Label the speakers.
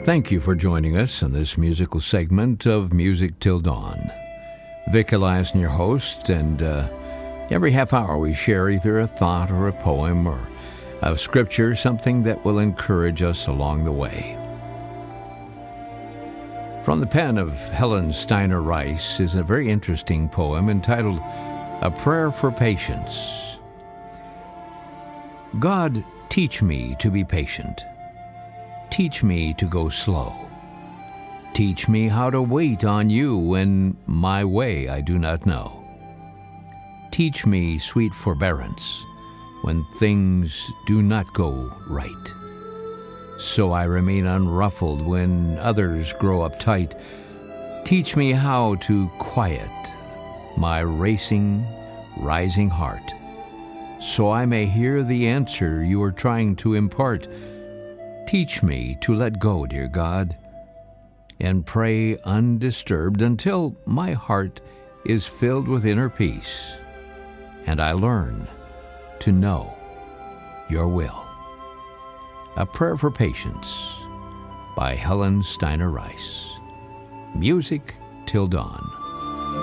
Speaker 1: Thank you for joining us in this musical segment of Music Till Dawn. Vic Eliason, your host, and every half hour we share either a thought or a poem or a scripture, something that will encourage us along the way. From the pen of Helen Steiner Rice is a very interesting poem entitled A Prayer for Patience. God, teach me to be patient. Teach me to go slow. Teach me how to wait on you when my way I do not know. Teach me sweet forbearance when things do not go right, so I remain unruffled when others grow uptight. Teach me how to quiet my racing, rising heart, so I may hear the answer you are trying to impart. Teach me to let go, dear God, and pray undisturbed until my heart is filled with inner peace, and I learn to know your will. A Prayer for Patience by Helen Steiner Rice. Music Till Dawn.